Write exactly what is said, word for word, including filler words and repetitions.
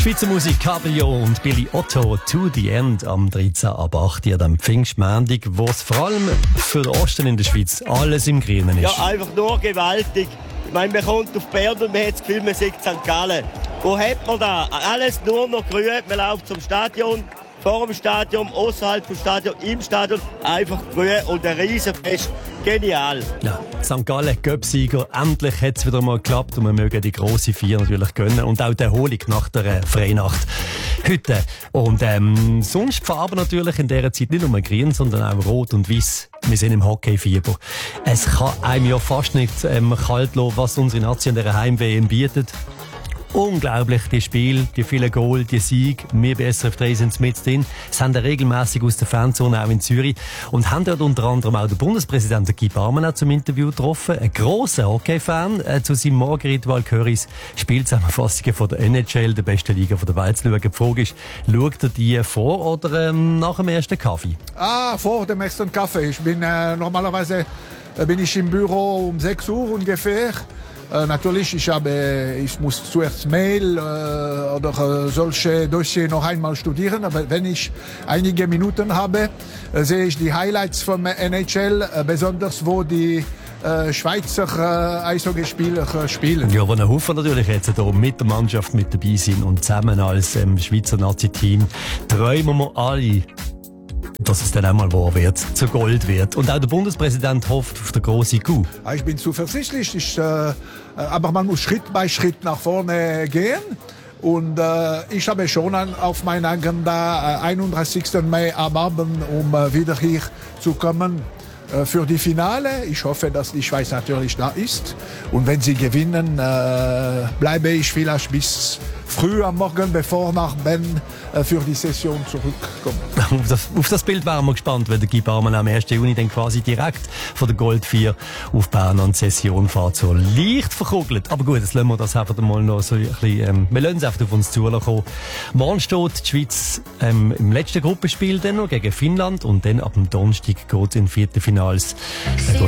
Schweizer Musik, Cabrio und Billy Otto, To The End am dreizehnten ab acht Uhr am Pfingstmontag, wo es vor allem für den Osten in der Schweiz alles im Grünen ist. Ja, einfach nur gewaltig. Ich meine, man kommt auf Bern und man hat das Gefühl, man sieht Sankt Gallen. Wo hat man da? Alles nur noch grün. Man läuft zum Stadion, vor dem Stadion, außerhalb vom Stadion, im Stadion. Einfach grün und ein Riesenfest. Genial. Ja, Sankt Gallen, Göpsieger. Endlich hat es wieder mal geklappt und wir mögen die grosse Vier natürlich gönnen. Und auch die Erholung nach der äh, Freinacht heute. Und ähm, sonst die Farben natürlich in dieser Zeit nicht nur grün, sondern auch rot und weiß. Wir sind im Hockeyfieber. Es kann einem ja fast nicht ähm, kalt lassen, was unsere Nation in dieser Heim-W M bietet. Unglaublich, die Spiele, die vielen Goal, die Siege. Wir bei S R F drei sind mit drin. Sie haben regelmässig aus der Fanzone auch in Zürich. Und haben dort unter anderem auch den Bundespräsidenten Guy Parmelin zum Interview getroffen. Ein grosser Hockey-Fan. Äh, zu seinem Morgenritual gehöre ich Spielzusammenfassungen von der N H L, der besten Liga von der Welt, zu schauen. Die Frage ist, schaut er die vor oder ähm, nach dem ersten Kaffee? Ah, vor dem ersten Kaffee. Ich bin äh, normalerweise äh, bin ich im Büro um sechs Uhr ungefähr. Äh, natürlich, ich, habe, ich muss zuerst Mail äh, oder äh, solche Dossier noch einmal studieren, aber wenn ich einige Minuten habe, äh, sehe ich die Highlights vom N H L, äh, besonders wo die äh, Schweizer äh, Eishockeyspieler äh, spielen. Ja, wo ein Haufen natürlich jetzt hier mit der Mannschaft mit dabei sind und zusammen als ähm, Schweizer Nazi-Team träumen wir alle, dass es dann auch mal wahr wird, zu Gold wird. Und auch der Bundespräsident hofft auf den grossen Coup. Ich bin zuversichtlich, ich, äh, aber man muss Schritt bei Schritt nach vorne gehen. Und äh, ich habe schon an, auf meiner Agenda äh, einunddreißigsten Mai am Abend, um äh, wieder hier zu kommen äh, für die Finale. Ich hoffe, dass die Schweiz natürlich da ist. Und wenn sie gewinnen, äh, bleibe ich vielleicht bis früh am Morgen, bevor nach Bern äh, für die Session zurückkommt. Auf das, auf das Bild wären wir gespannt, wenn der Guy Parmelin am ersten Juni dann quasi direkt von der Gold vier auf Bern an die Session fährt, so leicht verkugelt. Aber gut, jetzt lassen wir das einfach mal noch so ein bisschen, ähm, wir lassen es einfach auf uns zukommen. Morgen steht die Schweiz ähm, im letzten Gruppenspiel dann noch gegen Finnland und dann ab dem Donnerstag geht es in Viertelfinals. Äh,